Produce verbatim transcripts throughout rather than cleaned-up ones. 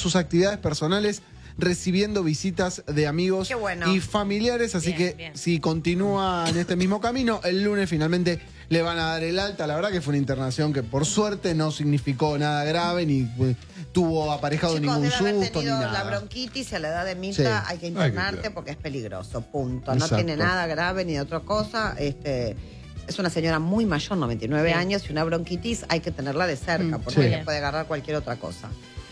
sus actividades personales, recibiendo visitas de amigos bueno. y familiares. Así Bien, que bien. si continúa en este mismo camino, el lunes finalmente le van a dar el alta. La verdad que fue una internación que por suerte no significó nada grave, ni eh, tuvo aparejado Chicos, ningún debe haber susto ni tenido nada. la bronquitis y a la edad de Mirta Sí. hay que internarte Ay, qué porque es peligroso, punto. No Exacto. tiene nada grave ni de otra cosa. Este, es una señora muy mayor, noventa y nueve Sí. años, y una bronquitis hay que tenerla de cerca Mm, porque sí. le puede agarrar cualquier otra cosa.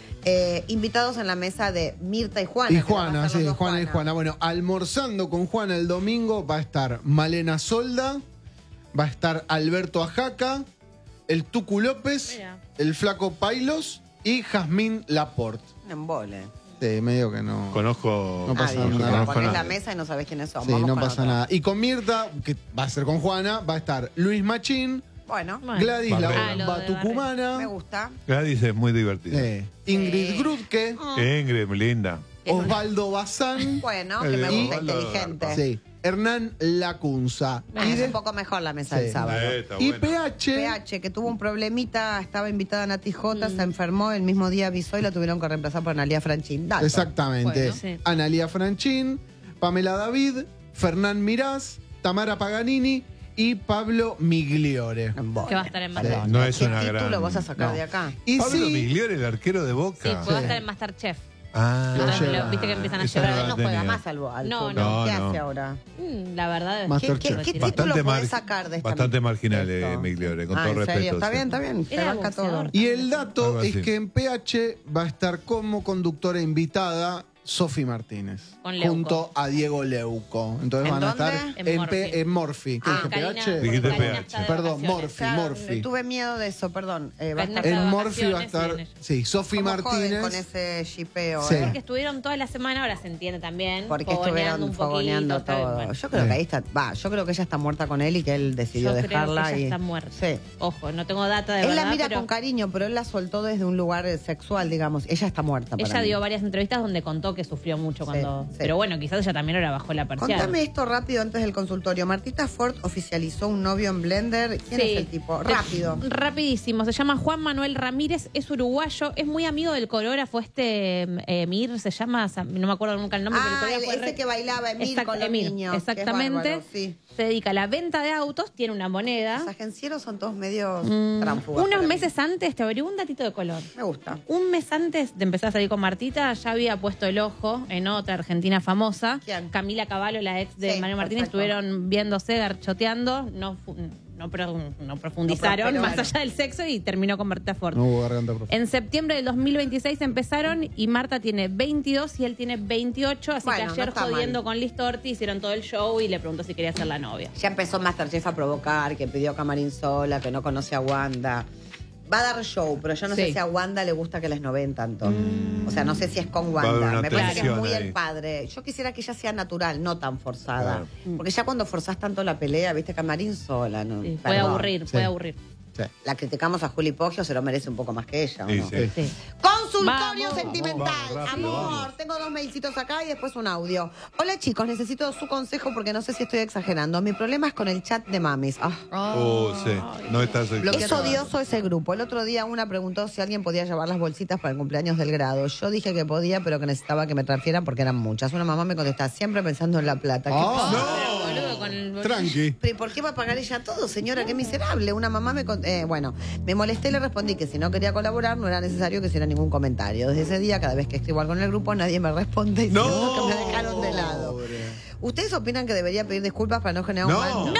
Eh, invitados en la mesa de Mirta y Juana. Y que la Juana, pasan sí, los dos Juana y Juana. Bueno, almorzando con Juana el domingo va a estar Malena Solda, va a estar Alberto Ajaca, el Tucu López, Mira. el Flaco Pailos y Jazmín Laporte. Un embole. Sí, medio que no. Conozco. No pasa Ah, bien, nada. la conozco ponés nada. la mesa y no sabés quiénes son. Sí, Vamos no con pasa otra. nada. Y con Mirta, que va a ser con Juana, va a estar Luis Machín, Bueno, Bueno. Gladys la Barrera. Ah, lo bomba de tucumana, me gusta. Gladys es muy divertida. eh, Ingrid Grutke, Ingrid, muy linda. Osvaldo Bazán, Bueno, que El me de gusta, Osvaldo inteligente. sí, Hernán Lacunza. Ah, Y, es de- un poco mejor la mesa Sí. del sábado. Eh, está y bueno. P H. P H, que tuvo un problemita, estaba invitada Nati J, Mm. se enfermó, el mismo día avisó y la tuvieron que reemplazar por Analia Franchín. Dato. Exactamente. Bueno, sí. Analía Franchín, Pamela David, Fernán Mirás, Tamara Paganini y Pablo Migliore. Embole. Que va a estar en Sí. Masterchef. No es ¿Qué una título gran. vas a sacar No. de acá? Y Pablo sí, Migliore, el arquero de Sí, Boca. pues va a Sí. estar en Masterchef. Ah, Lo Entonces, lleva. lo- viste que empiezan a Esa Pero llevar. él no tenía. juega más al, al No, fútbol. no. ¿Qué No, hace no. ahora? Mm, La verdad es ¿Qué, Masterchef. qué, qué Bastante título mar- podés sacar de esta bastante marginal, esto? eh, Migliore, con Ah, todo ¿en respeto. serio? Está sí. bien, está bien. Se Era banca todo. boxeador. y el dato Algo es así. que en P H va a estar como conductora invitada Sofi Martínez. Con Leuco. Junto a Diego Leuco. Entonces ¿En van a dónde? estar En en, Morphy. P- en Morphy. ¿Qué Ah, dije, Karina- P H? porque Dijiste Karina P H. está de Perdón, vacaciones. Morphy, Claro, Morphy. tuve miedo de eso, perdón. Eh, va a Karina estar- está de En Morphy va a vacaciones y estar, viene ella. sí, Sofi ¿Cómo joden Martínez. con ese shipeo, Sí. eh? Porque estuvieron toda la semana, ahora se entiende también. Porque fogoneando estuvieron un poquito, fogoneando está bien, todo. bueno. Yo creo Sí. que ahí está. Va, yo creo que ella está muerta con él y que él decidió Yo creo dejarla. que ella y... está muerta. Sí. Ojo, no tengo data de Él verdad, la mira pero con cariño, pero él la soltó desde un lugar eh, sexual, digamos. Ella está muerta. para ella mí. dio varias entrevistas donde contó que sufrió mucho cuando... sí. Pero bueno, quizás ella también ahora bajó la persiana. Contame esto rápido antes del consultorio. Martita Ford oficializó un novio en Blender. ¿Quién Sí. es el tipo? Te- Rápido. Rapidísimo. Se llama Juan Manuel Ramírez, es uruguayo, es muy amigo del coreógrafo este eh, Mir, se llama, no me acuerdo nunca el nombre, pero Ah, el el- coreógrafo es ese re- que bailaba Emil Exact- con los Emir, niños. que es Exactamente. bárbaro, sí. Se dedica a la venta de autos, tiene una moneda. Los agencieros son todos medios Mm, tránfugas Unos para mí. meses antes, te averiguo un datito de color. Me gusta. Un mes antes de empezar a salir con Martita, ya había puesto el ojo en otra argentina famosa. ¿Quién? Camila Cavallo, la ex de Sí, Manuel Martínez, perfecto. estuvieron viéndose, garchoteando, no, fu- no, pro- no profundizaron No prosperó, más claro. allá del sexo y terminó con Martita Ford. No hubo garganta profunda. En septiembre del dos mil veintiséis empezaron y Marta tiene veintidós y él tiene veintiocho, así Bueno, que no ayer está jodiendo mal. con Liz Torti hicieron todo el show y le preguntó si quería ser la novia. Ya empezó Masterchef a provocar, que pidió camarín sola, que no conoce a Wanda. Va a dar show, pero yo no sé Sí. si a Wanda le gusta que les noveen tanto. O sea, no sé si es con Va a haber Wanda. una Me parece que es tensión muy ahí. el padre. Yo quisiera que ella sea natural, no tan forzada. Claro. Porque ya cuando forzás tanto la pelea, viste, camarín sola, ¿no? Sí, puede Perdón. aburrir, Sí. puede aburrir. Sí. La criticamos a Juli Poggio, se lo merece un poco más que ella, ¿o Sí, no? sí. Sí. Consultorio Vamos, sentimental. vamos, rápido, Amor, vamos. tengo dos mailcitos acá y después un audio. Hola chicos, necesito su consejo porque no sé si estoy exagerando. Mi problema es con el chat de mamis. Ah. Oh, sí. No estás Es odioso ese grupo. El otro día una preguntó si alguien podía llevar las bolsitas para el cumpleaños del grado. Yo dije que podía, pero que necesitaba que me transfieran porque eran muchas. Una mamá me contesta, siempre pensando en la plata. ¿Qué Ah, pasa? Pero, boludo, con el- Tranqui. ¿Pero por qué va a pagar ella todo, señora? Qué miserable. Una mamá me... con- eh, bueno, me molesté y le respondí que si no quería colaborar no era necesario que hiciera ningún comentario. Desde ese día, cada vez que escribo algo en el grupo, nadie me responde y No. seguro que me dejaron de lado. ¿Ustedes opinan que debería pedir disculpas para no generar un No. mal?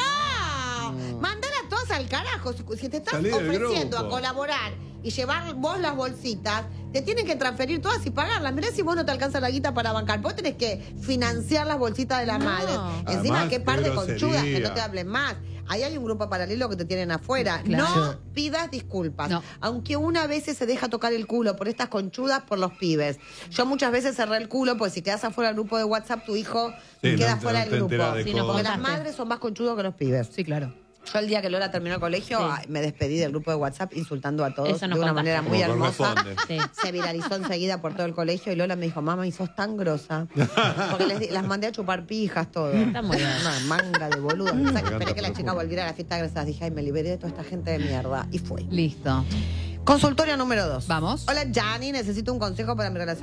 ¡No! Mandala todas al carajo. Si, si te estás Salí del ofreciendo grupo. a colaborar y llevar vos las bolsitas, te tienen que transferir todas y pagarlas. Mirá si vos no te alcanza la guita para bancar. Vos tenés que financiar las bolsitas de las No. madres. Encima, Además, qué par qué de conchudas que grosería. no te hablen más. Ahí hay un grupo paralelo que te tienen afuera. Claro. No pidas disculpas. No. Aunque una vez se deja tocar el culo por estas conchudas por los pibes. Yo muchas veces cerré el culo, pues si quedas afuera del grupo de WhatsApp, tu hijo Sí, queda no te- fuera no del te grupo. enterás de Sí, no cosas. Porque las contaste. madres son más conchudos que los pibes. Sí, claro. Yo el día que Lola terminó el colegio, Sí. ay, me despedí del grupo de WhatsApp insultando a todos Eso de nos una contaste. manera muy Como hermosa. corresponde. Sí. Se viralizó enseguida por todo el colegio y Lola me dijo, mamá, y sos tan grosa. Porque les di- las mandé a chupar pijas, todo. Está muy bien. Una manga de boludo. Esperé Garganta que la chica profunda. volviera a la fiesta de egresadas. Dije, ay, me liberé de toda esta gente de mierda. Y fue. Listo. Consultorio número dos. Vamos. Hola, Gianni, necesito un consejo para mi relación